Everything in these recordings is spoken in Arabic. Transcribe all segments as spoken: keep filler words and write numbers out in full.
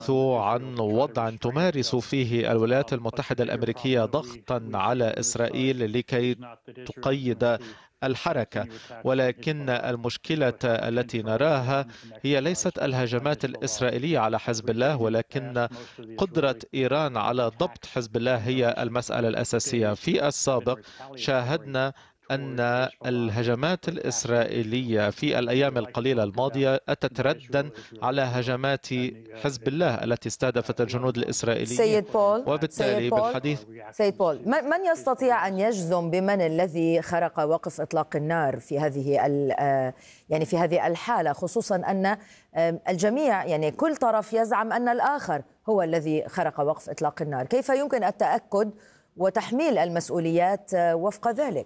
عن وضع تمارس فيه الولايات المتحدة الأمريكية ضغطا على إسرائيل لكي تقيد الحركة، ولكن المشكلة التي نراها هي ليست الهجمات الإسرائيلية على حزب الله، ولكن قدرة إيران على ضبط حزب الله هي المسألة الأساسية. في السابق شاهدنا أن الهجمات الإسرائيلية في الأيام القليلة الماضية أتت ردا على هجمات حزب الله التي استهدفت الجنود الإسرائيليين. سيد بول سيد وبالتالي بول بالحديث سيد بول من يستطيع أن يجزم بمن الذي خرق وقف إطلاق النار في هذه يعني في هذه الحالة، خصوصا أن الجميع يعني كل طرف يزعم أن الآخر هو الذي خرق وقف إطلاق النار؟ كيف يمكن التأكد وتحميل المسؤوليات وفق ذلك؟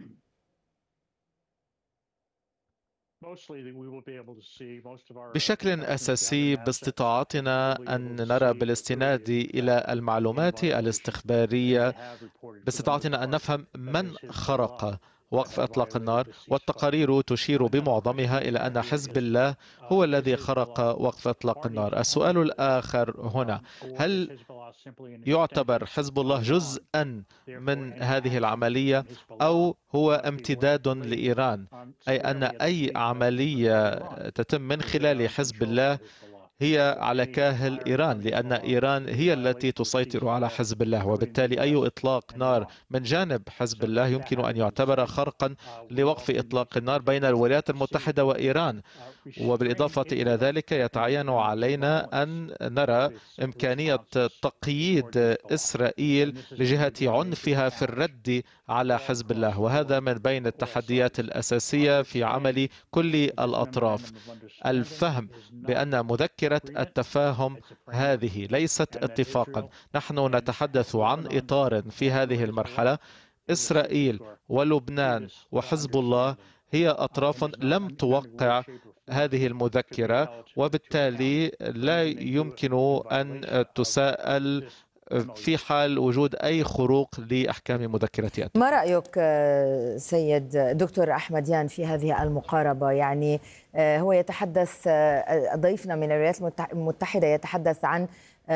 بشكل أساسي باستطاعتنا أن نرى بالاستناد إلى المعلومات الاستخبارية، باستطاعتنا أن نفهم من خرق وقف إطلاق النار، والتقارير تشير بمعظمها إلى أن حزب الله هو الذي خرق وقف إطلاق النار. السؤال الآخر هنا، هل يعتبر حزب الله جزءا من هذه العملية أو هو امتداد لإيران، أي أن أي عملية تتم من خلال حزب الله هي على كاهل إيران، لأن إيران هي التي تسيطر على حزب الله، وبالتالي أي إطلاق نار من جانب حزب الله يمكن أن يعتبر خرقا لوقف إطلاق النار بين الولايات المتحدة وإيران. وبالإضافة إلى ذلك يتعين علينا أن نرى إمكانية تقييد إسرائيل لجهة عنفها في الرد على حزب الله، وهذا من بين التحديات الأساسية في عمل كل الأطراف. الفهم بأن مذكرة التفاهم هذه ليست اتفاقا، نحن نتحدث عن إطار في هذه المرحلة. إسرائيل ولبنان وحزب الله هي أطراف لم توقع هذه المذكرة، وبالتالي لا يمكن أن تساءل في حال وجود أي خروق لأحكام مذكرة. ما رأيك سيد دكتور أحمديان في هذه المقاربة؟ يعني هو يتحدث، ضيفنا من الولايات المتحدة يتحدث عن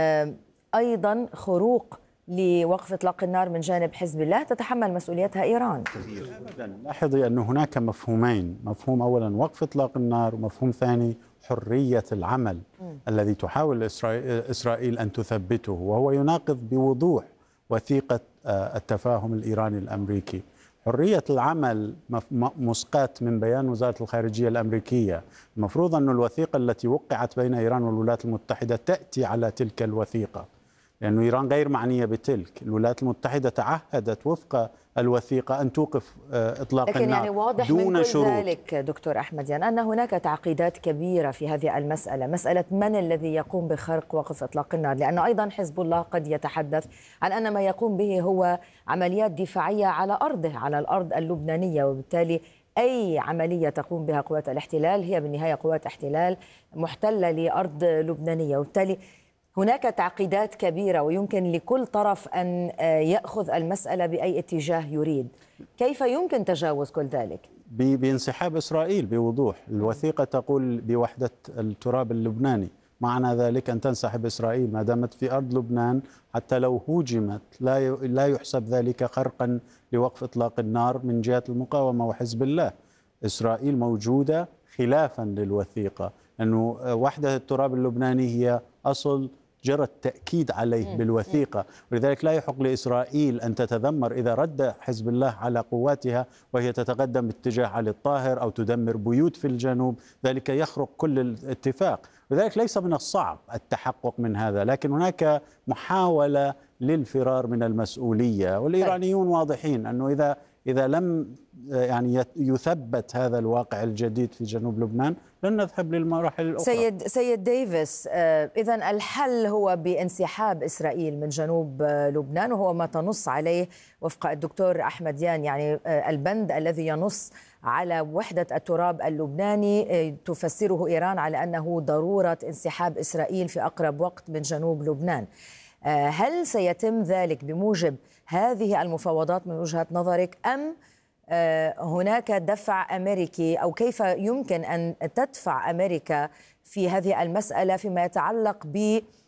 أيضا خروق لوقف إطلاق النار من جانب حزب الله تتحمل مسؤوليتها إيران. لاحظي أن هناك مفهومين، مفهوم أولا وقف إطلاق النار، ومفهوم ثاني حرية العمل م. الذي تحاول إسرائيل أن تثبته، وهو يناقض بوضوح وثيقة التفاهم الإيراني الأمريكي. حرية العمل مسقات من بيان وزارة الخارجية الأمريكية. المفروض أن الوثيقة التي وقعت بين إيران والولايات المتحدة تأتي على تلك الوثيقة، لأن إيران غير معنية بتلك. الولايات المتحدة تعهدت وفق الوثيقة أن توقف إطلاق لكن النار يعني واضح دون من كل شروط. ذلك دكتور أحمديان أن هناك تعقيدات كبيرة في هذه المسألة، مسألة من الذي يقوم بخرق وقف إطلاق النار، لأن أيضا حزب الله قد يتحدث عن أن ما يقوم به هو عمليات دفاعية على أرضه، على الأرض اللبنانية، وبالتالي أي عملية تقوم بها قوات الاحتلال هي بالنهاية قوات احتلال محتلة لأرض لبنانية، وبالتالي هناك تعقيدات كبيرة ويمكن لكل طرف أن يأخذ المسألة بأي اتجاه يريد. كيف يمكن تجاوز كل ذلك؟ بانسحاب إسرائيل بوضوح. الوثيقة تقول بوحدة التراب اللبناني، معنى ذلك أن تنسحب إسرائيل ما دامت في أرض لبنان، حتى لو هوجمت لا لا يحسب ذلك خرقا لوقف إطلاق النار من جهة المقاومة وحزب الله. إسرائيل موجودة خلافا للوثيقة، أنه وحدة التراب اللبناني هي أصل جرى التأكيد عليه بالوثيقة، ولذلك لا يحق لإسرائيل أن تتذمر إذا رد حزب الله على قواتها وهي تتقدم باتجاه علي الطاهر أو تدمر بيوت في الجنوب، ذلك يخرق كل الاتفاق. لذلك ليس من الصعب التحقق من هذا، لكن هناك محاولة للفرار من المسؤولية، والإيرانيون واضحين أنه إذا إذا لم يعني يثبت هذا الواقع الجديد في جنوب لبنان لن نذهب للمراحل الأخرى. سيد سيد ديفيس، إذن الحل هو بانسحاب إسرائيل من جنوب لبنان، وهو ما تنص عليه وفق الدكتور أحمديان، يعني البند الذي ينص على وحدة التراب اللبناني تفسره إيران على أنه ضرورة انسحاب إسرائيل في أقرب وقت من جنوب لبنان. هل سيتم ذلك بموجب هذه المفاوضات من وجهة نظرك، أم هناك دفع أمريكي، أو كيف يمكن أن تدفع أمريكا في هذه المسألة فيما يتعلق